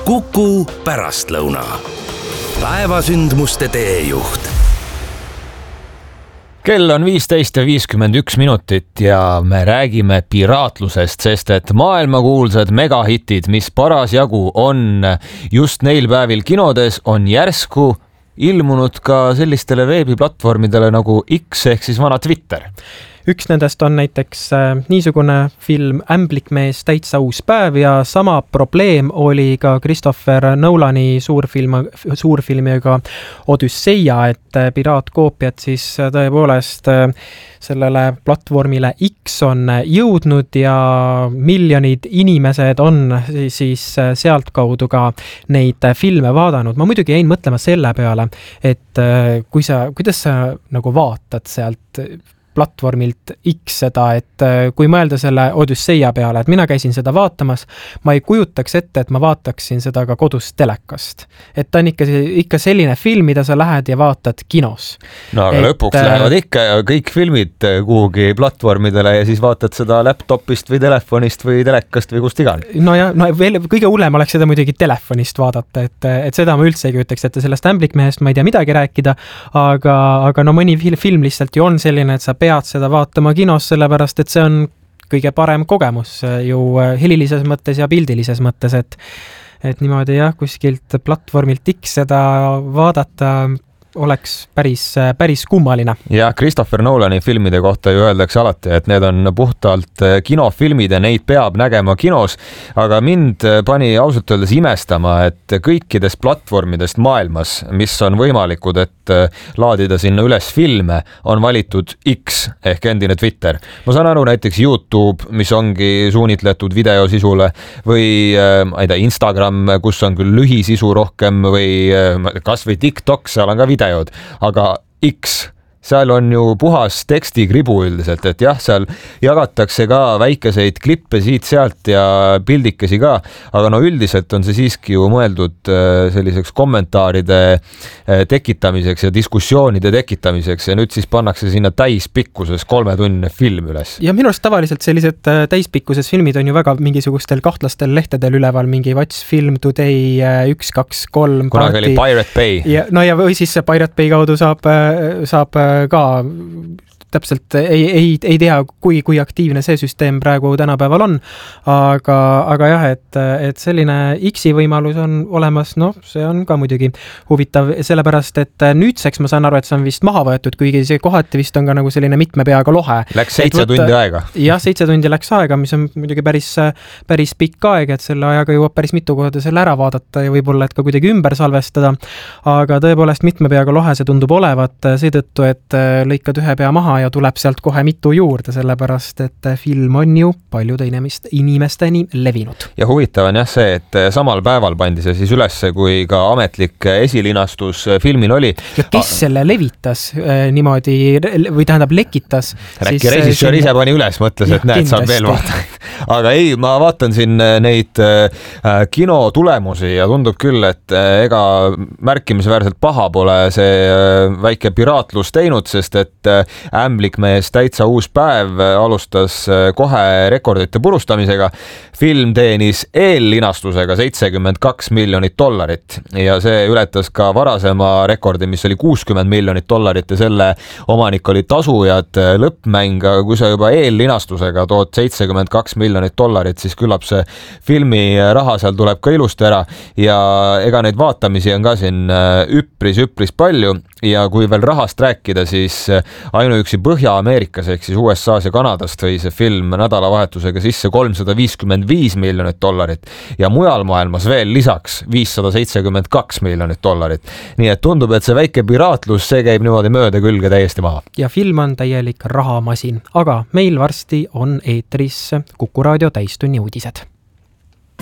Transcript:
Kuku pärastlõuna. Päevasündmuste teejuht. Kell on 15:51 ja me räägime piraatlusest, sest et maailmakuulsad megahitid, mis parasjagu on just neil päevil kinodes, on järsku ilmunud ka sellistele veebiplatvormidele nagu X ehk siis vana Twitter. Üks nendest on näiteks niisugune film Ämblikmees täitsa uus päev ja sama probleem oli ka Christopher Nolani suurfilmiga Odüsseia, et piraatkoopiad siis tõepoolest sellele platvormile X on jõudnud ja miljonid inimesed on siis sealt kaudu ka neid filme vaadanud. Ma muidugi jäin mõtlema selle peale, et kuidas sa nagu vaatad sealt platvormilt X seda, et kui mõelda selle Odüsseia peale, et mina käisin seda vaatamas, ma ei kujutaks ette, et ma vaataksin seda ka kodus telekast. Et ta on ikka selline film, mida sa lähed ja vaatad kinos. No aga lõpuks lähevad ikka kõik filmid kuhugi platvormidele ja siis vaatad seda laptopist või telefonist või telekast või kust igan. No veel kõige hullem oleks seda muidugi telefonist vaadata, et seda ma üldse ei kujutaks, et sellest Ämblikmehest ma ei tea midagi rääkida, aga no mõni film lihtsalt ju on selline, et sa pead seda vaatama kinos, sellepärast, et see on kõige parem kogemus ju helilises mõttes ja pildilises mõttes, et niimoodi jah, kuskilt platvormilt X seda vaadata oleks päris kummaline. Ja Christopher Nolani filmide kohta ju öeldakse alati, et need on puhtalt kinofilmid ja neid peab nägema kinos, aga mind pani ausalt öeldes imestama, et kõikidest platvormidest maailmas, mis on võimalikud, et laadida sinna üles filme, on valitud X ehk endine Twitter. Ma saan aru näiteks YouTube, mis ongi suunitletud videosisule või Instagram, kus on küll lühisisu rohkem või kas või TikTok, seal on ka videod, aga X, seal on ju puhas tekstikribu üldiselt, et jah, seal jagatakse ka väikeseid klippe siit-sealt ja pildikesi ka, aga no üldiselt on see siiski ju mõeldud selliseks kommentaaride tekitamiseks ja diskussioonide tekitamiseks ja nüüd siis pannakse sinna täispikkuses 3-tunnine film üles. Ja minu arust tavaliselt sellised täispikkuses filmid on ju väga mingisugustel kahtlastel lehtedel üleval, mingi Watch Film Today 1, 2, 3 kunagi oli Pirate Bay. Ja või siis Pirate Bay kaudu saab ka täpselt ei tea, kui aktiivne see süsteem praegu tänapäeval on, aga jah, et selline X-i võimalus on olemas, no see on ka muidugi huvitav, sellepärast, et nüüdseks ma saan aru, et see on vist maha võetud, kuigi see kohati vist on ka nagu selline mitme peaga lohe. Läks 7 tundi aega. Jah, 7 tundi läks aega, mis on muidugi päris pikk aeg, et selle ajaga jõuab päris mitu kohta selle ära vaadata ja võib-olla, et ka kuidagi ümber salvestada, aga tõebolest mitme peaga lohe see tundub olevat seetõttu, et lõikad ühe pea maha ja tuleb sealt kohe mitu juurde, sellepärast, et film on ju paljude inimesteni levinud. Ja huvitav on jah see, et samal päeval pandi see siis üles, kui ka ametlik esilinastus filmil oli. Ja kes selle levitas niimoodi, või tähendab lekitas? Rääkki režissöör ise pani üles, mõtles, et näed, saab veel vaadata. Aga ei, ma vaatan siin neid kino tulemusi ja tundub küll, et ega märkimisväärselt paha pole see väike piraatlus teinud, sest et Ämblikmees täitsa uus päev alustas kohe rekordite purustamisega. Film teenis eellinastusega $72 miljonit ja see ületas ka varasema rekordi, mis oli $60 miljonit ja selle omanik oli Tasujad lõppmäng, aga kui sa juba eellinastusega tood $72 miljonit, siis küllap see filmi raha seal tuleb ka ilusti ära ja ega neid vaatamisi on ka siin üpris palju ja kui veel rahast rääkida, siis ainuüksi Põhja-Ameerikas ehk siis USAs ja Kanadast tõi see film nädalavahetusega sisse $355 miljonit ja mujal maailmas veel lisaks $572 miljonit. Nii et tundub, et see väike piraatlus, see käib niimoodi mööda külge täiesti maha. Ja film on täielik rahamasin, aga meil varsti on eetris Kuku Raadio täistunni uudised.